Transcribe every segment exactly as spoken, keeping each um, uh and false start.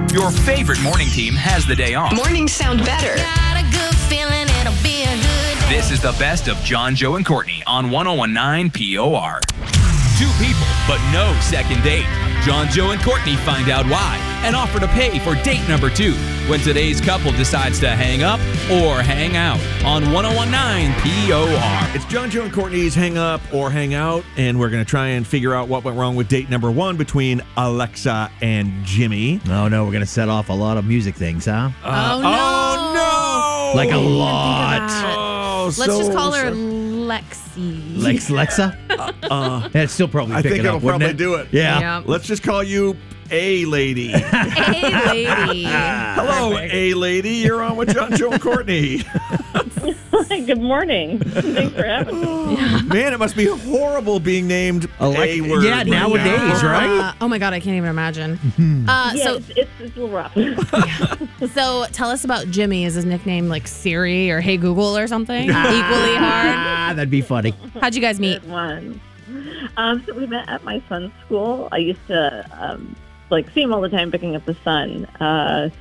Your favorite morning team has the day off. Mornings sound better. Got a good feeling it'll be a good day. This is the best of John, Joe, and Courtney on one oh one point nine P O R. Two people, but no second date. John, Joe, and Courtney find out why and offer to pay for date number two when today's couple decides to hang up or hang out on one oh one point nine P O R. It's John, Joe, and Courtney's Hang Up or Hang Out, and we're going to try and figure out what went wrong with date number one between Alexa and Jimmy. Oh, no, we're going to set off a lot of music things, huh? Oh, no. Oh, no! Like a Think of lot. that. Oh, Let's so just call her sorry. Lexi. Lex Lexa? Uh, That'd still probably I pick think it it'll up, wouldn't probably it? do it. Yeah. Yeah. Let's just call you A Lady. Hey, lady. Hello, A Lady. You're on with John, Joe, and Courtney. Good morning. Thanks for having me. Man, it must be horrible being named Alec- A word. yeah, right nowadays, now. right? Uh, oh my God, I can't even imagine. Uh, Yeah, so, it's, it's, it's a little rough. so tell us about Jimmy. Is his nickname like Siri or Hey Google or something? Equally hard. Ah, that'd be funny. How'd you guys meet? Good one. Um, so we met at my son's school. I used to um, like see him all the time picking up the son. Uh,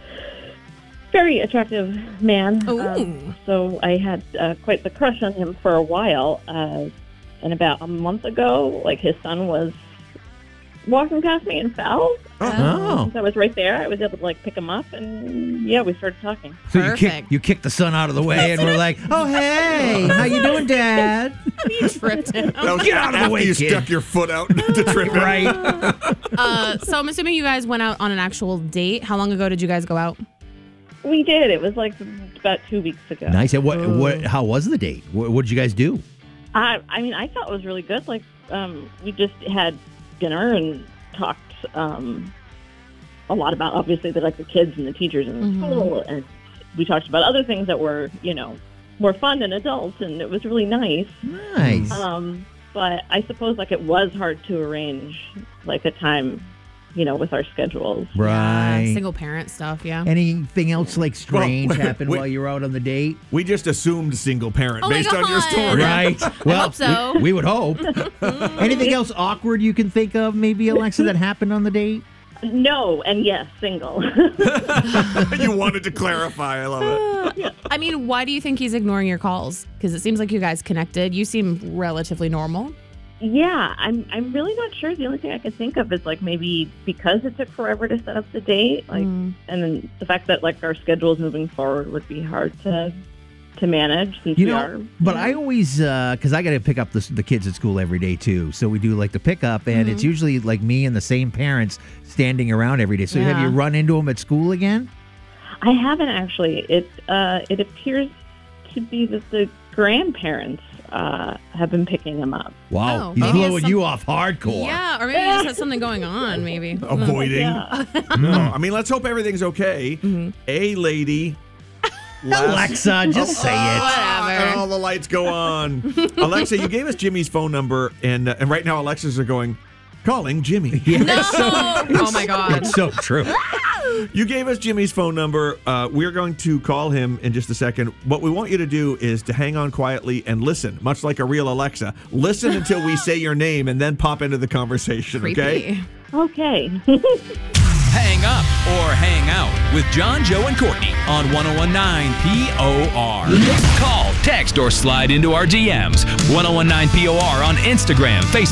very attractive man. Ooh. Um, so I had uh, quite the crush on him for a while. Uh, and about a month ago, like his son was walking past me and fell. Oh. Since I was right there, I was able to like pick him up, and yeah, we started talking. So you Perfect. kick, you kicked the son out of the way, and we're like, oh, hey, how you doing, Dad? You tripped him. That was Get out of the after way, you kid. stuck your foot out to trip him. Right. Uh, so I'm assuming you guys went out on an actual date. How long ago did you guys go out? We did. It was like about two weeks ago. Nice. And what, what, how was the date? What, what did you guys do? I, I mean, I thought it was really good. Like, um, we just had dinner and talked um, a lot about, obviously, the, like the kids and the teachers in the Mhm. school, and we talked about other things that were, you know, more fun than adults, and it was really nice. Nice. Um, but I suppose like it was hard to arrange like a time, you know, with our schedules. Right. Uh, single parent stuff, yeah. Anything else like strange Well, happened wait. while you were out on the date? We just assumed single parent Oh my based on your God. story. Right. Well, hope so. we, we would hope. Anything else awkward you can think of, maybe, Alexa, that happened on the date? No, and yes, single. You wanted to clarify. I love it. I mean, why do you think he's ignoring your calls? Because it seems like you guys connected. You seem relatively normal. Yeah, I'm. I'm really not sure. The only thing I can think of is like maybe because it took forever to set up the date, like, Mm. and then the fact that like our schedules moving forward would be hard to to manage since You we know, are. but I always, because I got to pick up the, the kids at school every day, too. So we do like the pickup, and it's usually like me and the same parents standing around every day. So have Yeah. you run into them at school again? I haven't actually. It uh, it appears to be that the grandparents uh, have been picking them up. Wow. Oh, He's maybe it's blowing some- you off hardcore. Yeah, or maybe he just has something going on, maybe. Avoiding. Yeah. No, I mean, let's hope everything's okay. Mm-hmm. A Lady. last- Alexa, just say it. Whatever. And all the lights go on. Alexa, you gave us Jimmy's phone number, and uh, and right now Alexas are going, calling Jimmy. Yeah, No! it's so, Oh my God. it's so true. You gave us Jimmy's phone number. Uh, we're going to call him in just a second. What we want you to do is to hang on quietly and listen, much like a real Alexa. Listen until we say your name and then pop into the conversation, okay? Creepy. Okay. Hang up or hang out with John, Joe, and Courtney on one oh one point nine P O R. Call, text, or slide into our D Ms. one oh one point nine P O R on Instagram, Facebook.